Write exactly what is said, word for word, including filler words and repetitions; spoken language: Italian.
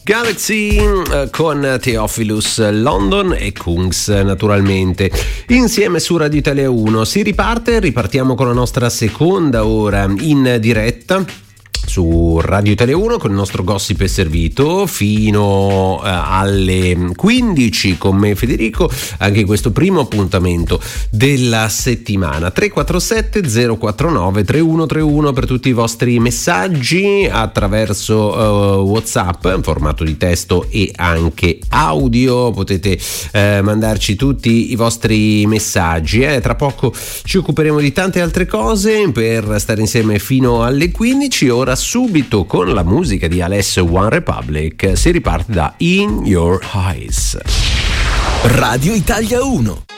Galaxy eh, con Theophilus London e Kungs, naturalmente insieme su Radio Italia uno. Si riparte, ripartiamo con la nostra seconda ora in diretta su Radio Italia uno con il nostro Gossip è servito fino eh, alle quindici con me Federico, anche in questo primo appuntamento della settimana. Tre quattro sette zero quattro nove tre uno tre uno per tutti i vostri messaggi attraverso uh, WhatsApp in formato di testo e anche audio. Potete eh, mandarci tutti i vostri messaggi, eh. Tra poco ci occuperemo di tante altre cose per stare insieme fino alle quindici. Ora subito con la musica di Alessio One Republic si riparte da In Your Eyes. Radio Italia uno.